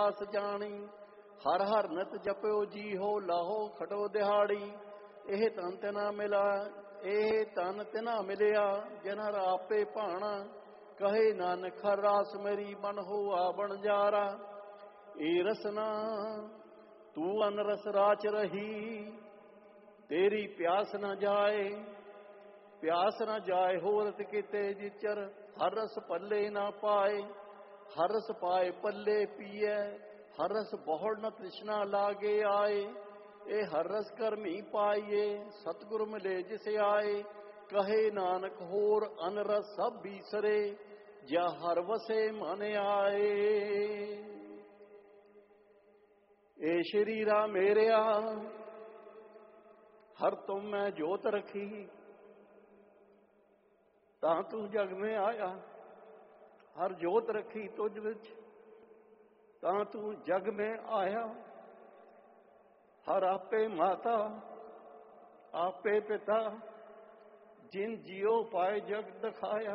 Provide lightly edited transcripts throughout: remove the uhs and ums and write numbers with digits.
ਆਸ ਜਾਣੀ। ਹਰ ਹਰ ਨਿਤ ਜਪਿਓ ਜੀ ਹੋ ਲਾਹੋ ਖਟੋ ਦਿਹਾੜੀ। ਇਹ ਤਨ ਤਿਨਾ ਮਿਲਾ ਇਹ ਤਨ ਤਿਨਾ ਮਿਲਿਆ ਜਿਨ ਹਰ ਆਪੇ ਭਾਣਾ। ਕਹੇ ਨਾਨਕ ਹਰ ਰਾਸ ਮੇਰੀ ਮਨ ਹੋਆ ਬਣਜਾਰਾ। ਏ ਰਸਨਾ ਤੂੰ ਅਨਰਸ ਰਾਚ ਰਹੀ ਤੇਰੀ ਪਿਆਸ ਨਾ ਜਾਏ। ਪਿਆਸ ਨਾ ਜਾਏ ਹੋਰਤ ਕਿਤੇ ਜਿਚਰ ਹਰ ਰਸ ਪੱਲੇ ਨਾ ਪਾਏ। ਹਰ ਰਸ ਪਾਏ ਪੱਲੇ ਪੀਐ ਹਰ ਰਸ ਬਹੁੜ ਨ ਤ੍ਰਿਸ਼ਨਾ ਲਾਗੇ ਆਏ। ਇਹ ਹਰ ਰਸ ਕਰਮੀ ਪਾਈਏ ਸਤਿਗੁਰ ਮਿਲੇ ਜਿਸ ਆਏ। ਕਹੇ ਨਾਨਕ ਹੋਰ ਅਨਰਸ ਸਭ ਬੀਸਰੇ ਜਾਂ ਹਰ ਵਸੇ ਮਨ ਆਏ। ਏ ਸ਼ਰੀਰਾ ਮੇਰਿਆ ਹਰ ਤੁਮ ਮੈਂ ਜੋਤ ਰਖੀ ਤਾਂ ਤੂੰ ਜਗ ਮੈਂ ਆਇਆ। ਹਰ ਜੋਤ ਰਖੀ ਤੁਝ ਵਿੱਚ ਤਾਂ ਤੂੰ ਜਗ ਮੈਂ ਆਇਆ। ਹਰ ਆਪੇ ਮਾਤਾ ਆਪੇ ਪਿਤਾ ਜਿਨ ਜਿਉ ਪਾਏ ਜਗ ਦਿਖਾਇਆ।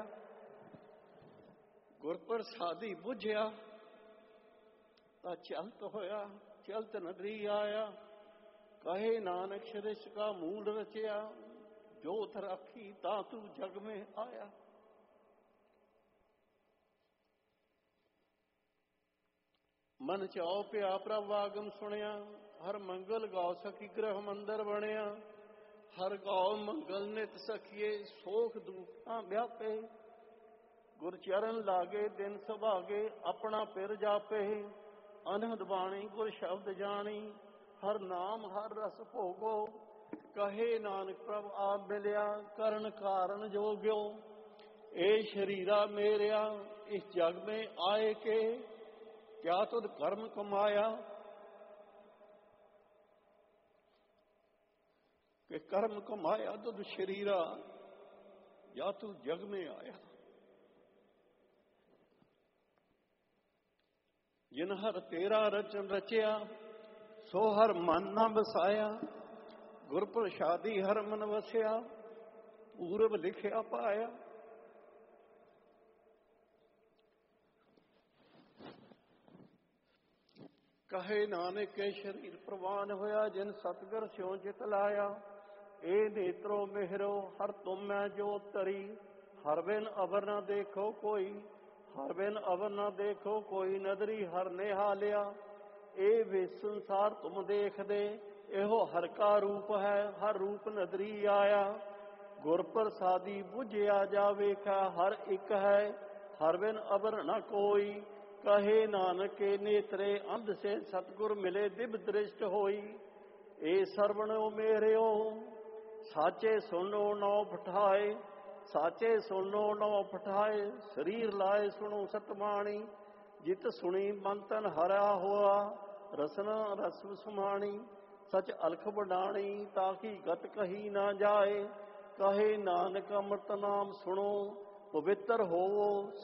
ਗੁਰ ਪ੍ਰਸਾਦੀ ਬੁਝਿਆ ਤਾਂ ਚਲਤ ਹੋਇਆ ਚਲਤ ਨਦਰੀ ਆਇਆ। ਕਹੇ ਨਾਨਕ ਸ਼੍ਰਿਸ਼ ਕਾ ਮੂਲ ਰਚਿਆ ਜੋਤ ਰਾਖੀ ਤਾਂ ਤੂੰ ਜਗ ਮੈਂ ਆਇਆ। ਮਨ ਚਾਉ ਪਿਆ ਪ੍ਰਭ ਆਗਮ ਸੁਣਿਆ। ਹਰ ਮੰਗਲ ਗਾਉ ਸਖੀ ਗ੍ਰਹ ਮੰਦਰ ਬਣਿਆ। ਹਰ ਗਾਉ ਮੰਗਲ ਨਿਤ ਸਖੀਏ ਸੋਖ ਦੁਖਾਂ ਵਿਆਪੇ। ਗੁਰ ਚਰਨ ਲਾਗੇ ਦਿਨ ਸੁਭਾਗੇ ਆਪਣਾ ਪਿਰ ਜਾਪੇ। ਅਨਹਦ ਬਾਣੀ ਗੁਰ ਸ਼ਬਦ ਜਾਣੀ ਹਰ ਨਾਮ ਹਰ ਰਸ ਭੋਗੋ। ਕਹੇ ਨਾਨਕ ਪ੍ਰਭ ਆਪ ਮਿਲਿਆ ਕਰਨ ਕਾਰਨ ਜੋਗਿਓ। ਏ ਸ਼ਰੀਰਾ ਮੇਰਿਆ ਇਸ ਜਗ ਮੇਂ ਆਏ ਕੇ ਕਿਆ ਤੁਧ ਕਰਮ ਕਮਾਇਆ। ਕਿ ਕਰਮ ਕਮਾਇਆ ਤੁਧ ਸ਼ਰੀਰਾ ਜਾਂ ਤੂੰ ਜਗ ਮੇਂ ਆਇਆ। ਜਿਨ ਹਰ ਤੇਰਾ ਰਚਨ ਰਚਿਆ ਸੋ ਹਰ ਮਨ ਨਾ ਵਸਾਇਆ। ਗੁਰ ਪ੍ਰਸਾਦੀ ਹਰ ਮਨ ਵਸਿਆ ਪੂਰਬ ਲਿਖਿਆ ਪਾਇਆ। ਕਹੇ ਨਾਨਕ ਕੇ ਸ਼ਰੀਰ ਪ੍ਰਵਾਨ ਹੋਇਆ ਜਿਨ ਸਤਿਗੁਰ ਸਿਉ ਚਿਤ ਲਾਇਆ। ਏ ਨੇਤਰੋ ਮਿਹਰੋ ਹਰ ਤੁਮ ਮੈਂ ਜੋਤ ਤਰੀ। ਹਰ ਬਿਨ ਅਵਰ ਨਾ ਦੇਖੋ ਕੋਈ ਹਰ ਬਿਨ ਅਵਰ ਨਾ ਦੇਖੋ ਕੋਈ। ਨਦਰੀ ਹਰ ਨਿਹਾਲਿਆ ਇਹ ਵੇ ਸੰਸਾਰ ਤੁਮ ਦੇਖਦੇ। ਇਹੋ ਹਰ ਕਾ ਰੂਪ ਹੈ ਹਰ ਰੂਪ ਨਦਰੀ ਆਇਆ। ਗੁਰ ਪ੍ਰਸਾਦੀ ਬੁਝਿਆ ਜਾ ਵੇਖਾ ਹਰ ਇੱਕ ਹੈ ਹਰ ਬਿਨ ਅਵਰ ਨਾ ਕੋਈ। ਕਹੇ ਨਾਨਕ ਕੇ ਨੇਤਰੇ ਅੰਧ ਸੇ ਸਤਿਗੁਰ ਮਿਲੇ ਦਿਵ ਦ੍ਰਿਸ਼ਟ ਹੋਈ। ਏ ਸਰਵਣੋ ਮੇਰਿਓ ਸਾਚੇ ਸੁਣੋ ਨੌ ਪਠਾਏ। ਸਾਚੇ ਸੁਣੋ ਨੌ ਪਠਾਏ ਸਰੀਰ ਲਾਏ ਸੁਣੋ ਸਤਬਾਣੀ। ਜਿਤ ਸੁਣੀ ਮਨ ਤਨ ਹਰਿਆ ਹੋਆ ਰਸਨਾ ਰਸ ਸੁਮਾਣੀ। ਸਚ ਅਲਖ ਵਡਾਣੀ ਤਾਕੀ ਗਤ ਕਹੀ ਨਾ ਜਾਏ। ਕਹੇ ਨਾਨਕ ਅੰਮ੍ਰਿਤ ਨਾਮ ਸੁਣੋ ਪਵਿੱਤਰ ਹੋਵੋ